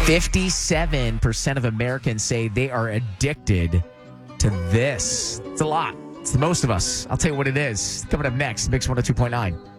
57% of Americans say they are addicted to this. It's a lot. It's the most of us. I'll tell you what it is. Coming up next, Mix 102.9.